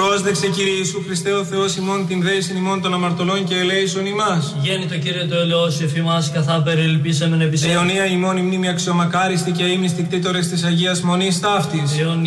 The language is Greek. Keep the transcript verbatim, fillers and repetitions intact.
Πρόσδεξε, Κύριε Ιησού Χριστέ, ο Θεός ημών, την δέησιν ημών των αμαρτωλών και ελέησον ημάς. Γέννητο, Κύριε, το ελαιός εφημάς, καθά περιελπίσαμεν επί σε. Αιωνία ημών η μνήμη αξιομακάριστη και ήμνηστη κτήτορες της Αγίας Μονής ταύτης.